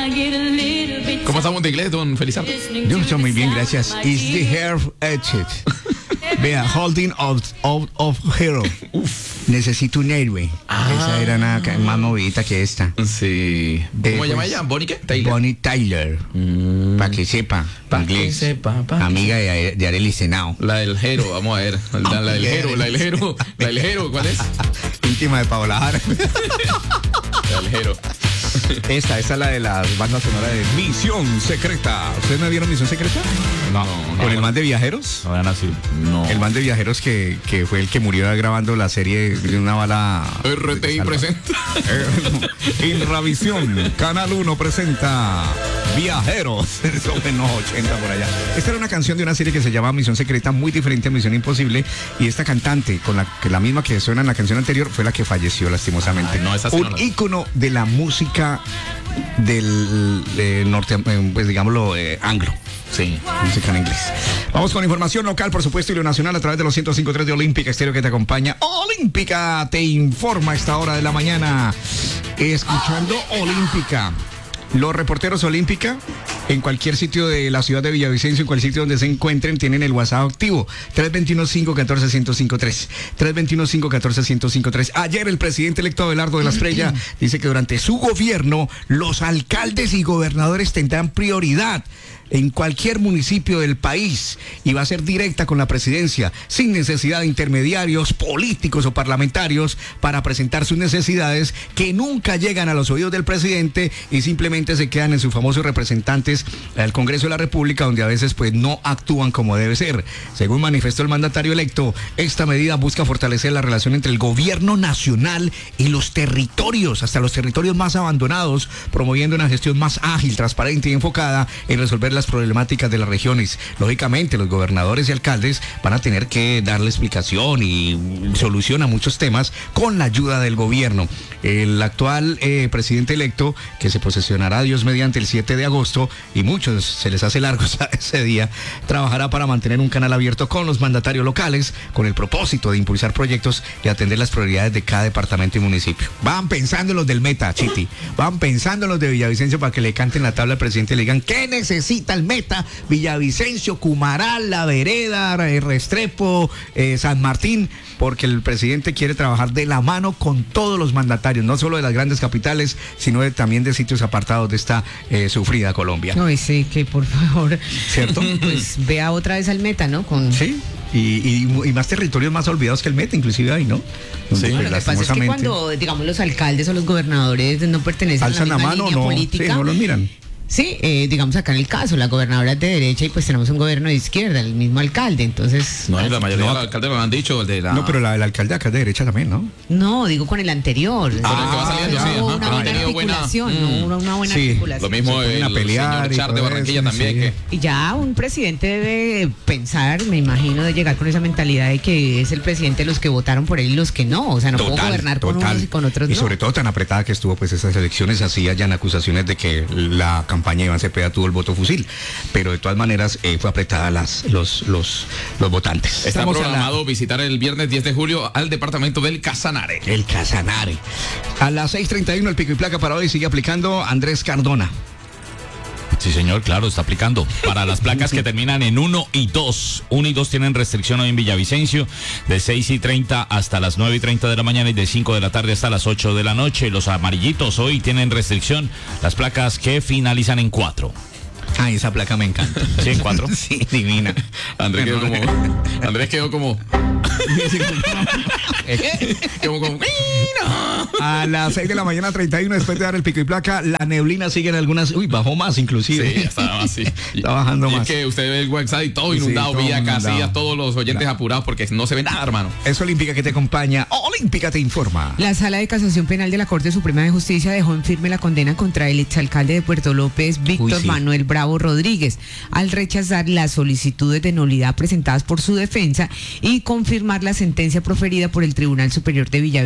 ¿Cómo estamos de inglés, don Felizardo? Yo estoy muy bien, gracias. Is the hair etched? Vea, holding of hero. Necesito un héroe. Esa era una más movidita que esta. Sí. ¿Cómo se llama pues, ella? ¿Bonnie qué? Taylor. Bonnie Tyler. Para que sepa. Inglés. Amiga de Arely Senao. La del Jero, vamos a ver. La del Jero, ¿cuál es? Íntima de Paola Jara. La del Jero. Esta es la de las bandas sonoras de Misión Secreta. ¿Ustedes no vieron Misión Secreta? No. ¿Con el man de viajeros? No vean así. No. El man de viajeros que fue el que murió grabando la serie de una bala. RTI presenta. Inravisión, Canal 1 presenta Viajeros. Sobre los 80 por allá. Esta era una canción de una serie que se llama Misión Secreta, muy diferente a Misión Imposible. Y esta cantante, con la misma que suena en la canción anterior, fue la que falleció lastimosamente. Ay, no, esa sí un no ícono de la música del norte, pues digámoslo, anglo. Sí. Música en inglés. Vamos con información local, por supuesto, y lo nacional a través de los 105.3 de Olímpica Estéreo que te acompaña. Olímpica te informa a esta hora de la mañana. Escuchando Olímpica. Los reporteros Olímpica, en cualquier sitio de la ciudad de Villavicencio, en cualquier sitio donde se encuentren, tienen el WhatsApp activo. 321-514-1053. 321-514-1053. Ayer el presidente electo Abelardo de la Estrella dice que durante su gobierno los alcaldes y gobernadores tendrán prioridad en cualquier municipio del país y va a ser directa con la presidencia, sin necesidad de intermediarios políticos o parlamentarios para presentar sus necesidades que nunca llegan a los oídos del presidente y simplemente se quedan en sus famosos representantes al Congreso de la República, donde a veces pues no actúan como debe ser. Según manifestó el mandatario electo, esta medida busca fortalecer la relación entre el gobierno nacional y los territorios, hasta los territorios más abandonados, promoviendo una gestión más ágil, transparente y enfocada en resolver las problemáticas de las regiones. Lógicamente, los gobernadores y alcaldes van a tener que darle explicación y solución a muchos temas con la ayuda del gobierno. El actual presidente electo, que se posesionará, Dios mediante, el 7 de agosto, y muchos se les hace largo ese día, trabajará para mantener un canal abierto con los mandatarios locales, con el propósito de impulsar proyectos y atender las prioridades de cada departamento y municipio. Van pensando en los del Meta, Chiti. Van pensando en los de Villavicencio para que le canten la tabla al presidente y le digan, ¿qué necesita el Meta? Villavicencio, Cumaral, La Vereda, Restrepo, San Martín, porque el presidente quiere trabajar de la mano con todos los mandatarios, no solo de las grandes capitales, sino también de sitios apartados de esta sufrida Colombia. No, sí, que por favor. ¿Cierto? Pues vea otra vez al Meta, ¿no? Sí. Y más territorios más olvidados que el Meta, inclusive hay, ¿no? Sí. Lo que pasa es que cuando, digamos, los alcaldes o los gobernadores no pertenecen alzan a la misma mano, línea no, política, sí, no los miran. Sí, digamos acá en el caso, la gobernadora es de derecha y pues tenemos un gobierno de izquierda, el mismo alcalde, entonces... No, la mayoría de los alcaldes me han dicho el de la... No, pero el alcalde acá es de derecha también, ¿no? No, digo con el anterior. Con el que va saliendo, sí. Hubo una buena articulación, una buena articulación. Lo mismo a pelear señor Char de Barranquilla eso, también. sí. Que... Y ya un presidente debe pensar, me imagino, de llegar con esa mentalidad de que es el presidente de los que votaron por él y los que no. O sea, no puedo gobernar con unos y con otros no. Y sobre todo tan apretada que estuvo pues esas elecciones, así hayan acusaciones de que la campaña de Iván Cepeda tuvo el voto fusil, pero de todas maneras fue apretada los votantes. Está programado visitar el viernes 10 de julio al departamento del Casanare. El Casanare. A las 6:31 el pico y placa para hoy sigue aplicando Andrés Cardona. Sí, señor, claro, está aplicando. Para las placas que terminan en 1 y 2. 1 y 2 tienen restricción hoy en Villavicencio, de 6:30 hasta las 9:30 de la mañana y de 5 de la tarde hasta las 8 de la noche. Los amarillitos hoy tienen restricción. Las placas que finalizan en 4. Ay, esa placa me encanta. ¿Sí, en 4? Sí, divina. Andrés quedó como... A las 6 de la mañana 31, después de dar el pico y placa, la neblina sigue en algunas... Uy, bajó más inclusive. Sí, estaba así. Está bajando más. Es que usted ve el website todo inundado, sí, Villa inundado. Casillas, todos los oyentes apurados porque no se ve nada, hermano. Es Olímpica que te acompaña. Olímpica te informa. La Sala de Casación Penal de la Corte Suprema de Justicia dejó en firme la condena contra el exalcalde de Puerto López, Víctor Manuel Bravo Rodríguez, al rechazar las solicitudes de nulidad presentadas por su defensa y confirmar la sentencia proferida por el Tribunal Superior de Villavicencio.